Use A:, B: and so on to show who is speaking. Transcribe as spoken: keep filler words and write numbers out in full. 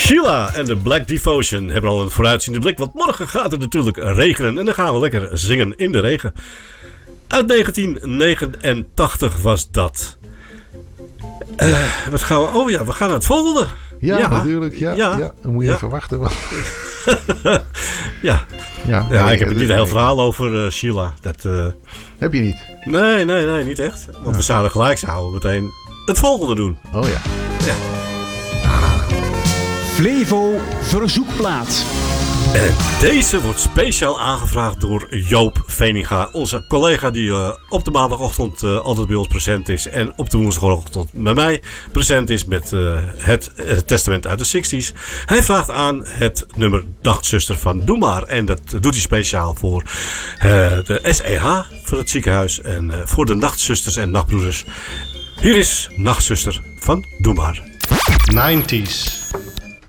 A: Sheila en de Black Devotion hebben al een vooruitziende blik, want morgen gaat het natuurlijk regenen en dan gaan we lekker zingen in de regen. Uit negentien negenentachtig was dat. Uh, wat gaan we? Oh ja, we gaan naar het volgende.
B: Ja, ja. natuurlijk. Ja, ja. ja. Dan moet je
A: ja.
B: even wachten.
A: ja. Ja, ja nee, ik heb het niet een heel verhaal over uh, Sheila. Dat, uh...
B: Heb je niet?
A: Nee, nee, nee, niet echt. Want ja. we zouden gelijk zouden meteen het volgende doen.
B: Oh ja.
A: Ja.
C: Flevo Verzoekplaat.
A: En deze wordt speciaal aangevraagd door Joop Veninga. Onze collega die uh, op de maandagochtend uh, altijd bij ons present is. En op de woensdagochtend bij mij present is met uh, het uh, testament uit de zestig's. Hij vraagt aan het nummer Nachtzuster van Doe Maar. En dat doet hij speciaal voor uh, de S E H, voor het ziekenhuis. En uh, voor de nachtzusters en nachtbroeders. Hier is Nachtzuster van Doe Maar.
D: nineties.